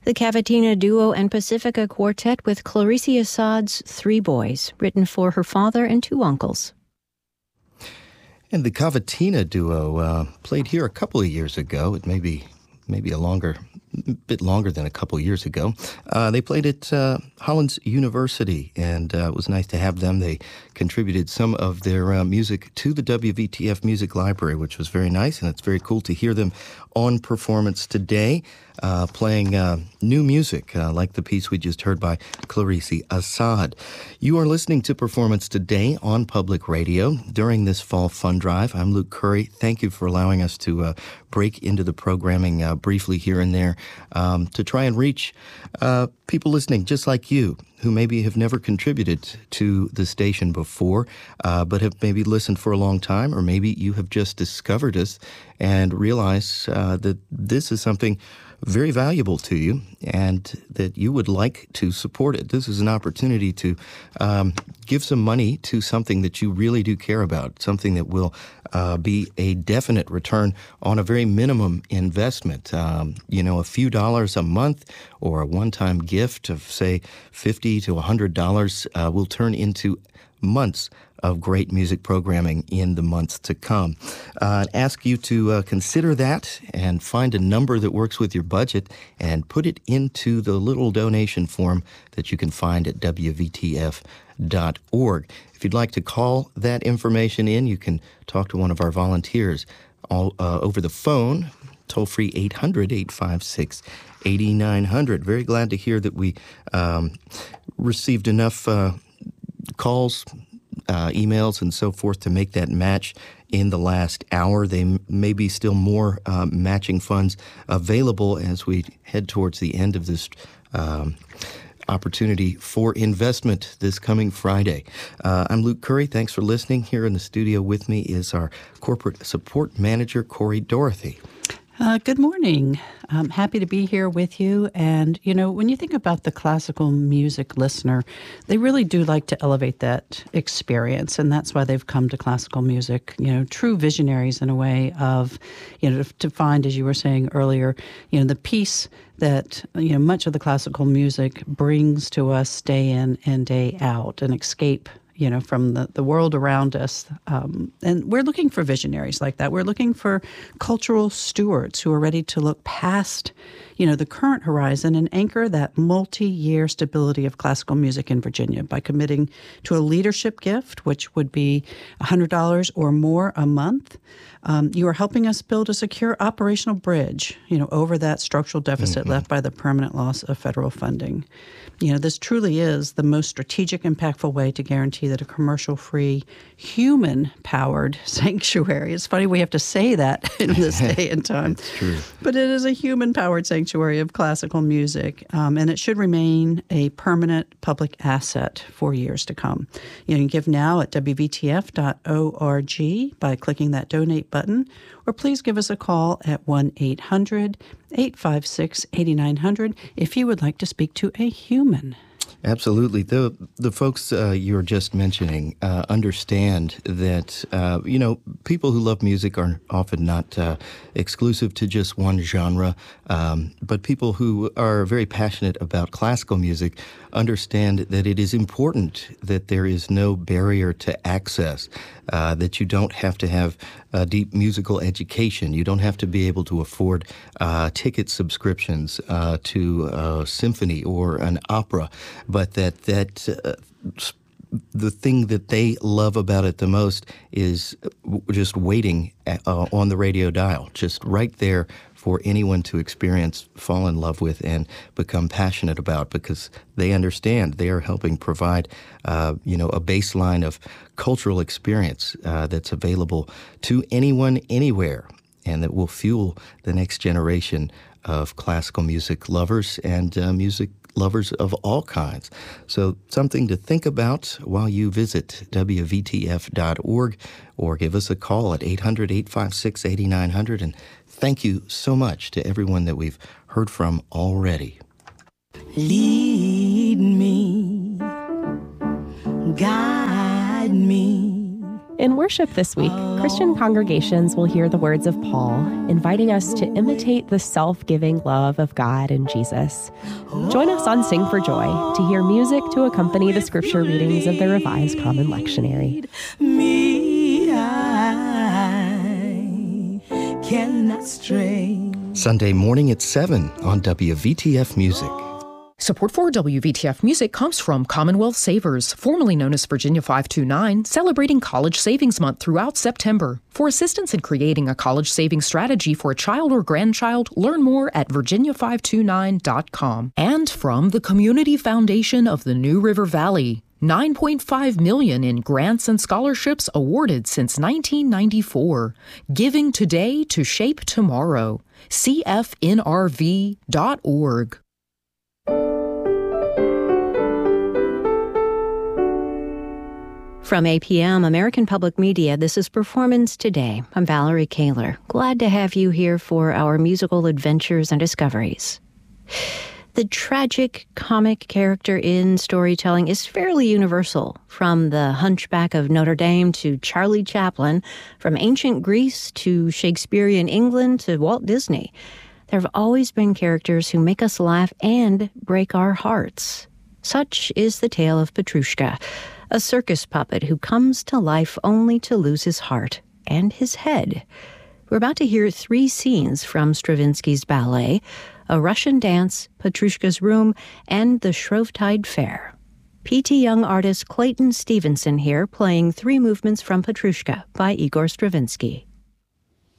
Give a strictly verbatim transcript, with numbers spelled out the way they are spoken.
The Cavatina Duo and Pacifica Quartet with Clarice Assad's Three Boys, written for her father and two uncles. And the Cavatina Duo uh, played here a couple of years ago. It may be maybe a longer, bit longer than a couple of years ago. Uh, they played at uh, Hollins University, and uh, it was nice to have them. They contributed some of their uh, music to the W V T F Music Library, which was very nice, and it's very cool to hear them on performance today, uh, playing uh, new music, uh, like the piece we just heard by Clarice Assad. You are listening to Performance Today on Public Radio during this Fall Fun Drive. I'm Luke Curry. Thank you for allowing us to uh, break into the programming uh, briefly here and there um, to try and reach uh, people listening just like you, who maybe have never contributed to the station before, uh, but have maybe listened for a long time, or maybe you have just discovered us and realize uh, that this is something very valuable to you and that you would like to support it. This is an opportunity to um, give some money to something that you really do care about, something that will uh, be a definite return on a very minimum investment. Um, you know, a few dollars a month or a one-time gift of, say, fifty to one hundred dollars uh, will turn into months of great music programming in the months to come. Uh, ask you to uh, consider that and find a number that works with your budget and put it into the little donation form that you can find at W V T F dot org. If you'd like to call that information in, you can talk to one of our volunteers all uh, over the phone, toll-free eight hundred, eight five six, eight nine zero zero. Very glad to hear that we um, received enough uh, calls, uh, emails, and so forth to make that match in the last hour. There m- may be still more uh, matching funds available as we head towards the end of this um, opportunity for investment this coming Friday. Uh, I'm Luke Curry. Thanks for listening. Here in the studio with me is our corporate support manager, Corey Dorothy. Uh, good morning. I'm happy to be here with you. And, you know, when you think about the classical music listener, they really do like to elevate that experience. And that's why they've come to classical music, you know, true visionaries in a way of, you know, to, to find, as you were saying earlier, you know, the peace that, you know, much of the classical music brings to us day in and day out, an escape, you know, from the, the world around us. Um, and we're looking for visionaries like that. We're looking for cultural stewards who are ready to look past, you know, the current horizon and anchor that multi-year stability of classical music in Virginia by committing to a leadership gift, which would be one hundred dollars or more a month. Um, you are helping us build a secure operational bridge, you know, over that structural deficit mm-hmm. left by the permanent loss of federal funding. You know, this truly is the most strategic, impactful way to guarantee that a commercial-free, human-powered sanctuary. It's funny we have to say that in this day and time. That's true. But it is a human-powered sanctuary of classical music, um, and it should remain a permanent public asset for years to come. You can give now at W V T F dot org by clicking that donate button, or please give us a call at one eight hundred, eight five six, eight nine zero zero if you would like to speak to a human. Absolutely. The the folks uh, you were just mentioning uh, understand that, uh, you know, people who love music are often not uh, exclusive to just one genre, um, but people who are very passionate about classical music understand that it is important that there is no barrier to access, uh, that you don't have to have a deep musical education. You don't have to be able to afford uh, ticket subscriptions uh, to a symphony or an opera, but that that uh, the thing that they love about it the most is just waiting uh, on the radio dial, just right there for anyone to experience, fall in love with, and become passionate about, because they understand they are helping provide, uh, you know, a baseline of cultural experience uh, that's available to anyone, anywhere, and that will fuel the next generation of classical music lovers and uh, music lovers of all kinds. So something to think about while you visit W V T F dot org or give us a call at eight hundred, eight five six, eight nine zero zero. And thank you so much to everyone that we've heard from already. Lead me, guide me In worship this week, Christian congregations will hear the words of Paul, inviting us to imitate the self-giving love of God and Jesus. Join us on Sing for Joy to hear music to accompany the scripture readings of the Revised Common Lectionary. Me, I cannot stray. Sunday morning at seven on W V T F Music. Support for W V T F Music comes from Commonwealth Savers, formerly known as Virginia five two nine, celebrating College Savings Month throughout September. For assistance in creating a college savings strategy for a child or grandchild, learn more at virginia five two nine dot com. And from the Community Foundation of the New River Valley, nine point five million dollars in grants and scholarships awarded since nineteen ninety-four. Giving today to shape tomorrow. C F N R V dot org. From A P M, American Public Media, this is Performance Today. I'm Valerie Kaler. Glad to have you here for our musical adventures and discoveries. The tragic comic character in storytelling is fairly universal, from the Hunchback of Notre Dame to Charlie Chaplin, from ancient Greece to Shakespearean England to Walt Disney. There have always been characters who make us laugh and break our hearts. Such is the tale of Petrushka, a circus puppet who comes to life only to lose his heart and his head. We're about to hear three scenes from Stravinsky's ballet: A Russian Dance, Petrushka's Room, and the Shrovetide Fair. P T Young artist Clayton Stevenson here playing three movements from Petrushka by Igor Stravinsky.